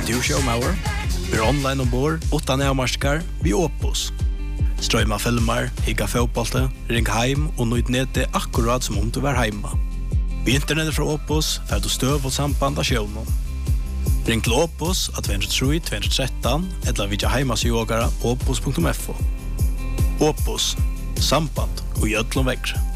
Du showmauer. Vi online ombord, utan avmarskar, vi Opus. Strøyma filmer, higga fotbollte, ring heim og nøyd nede akkurat som om du var heima. Vi internettet fra Opus, får du støv og samband av sjøvnen. Ring til Opus at 203-213, eller vidja heimasjogara opus.fo. Opus, samband og gjødlom vekkre.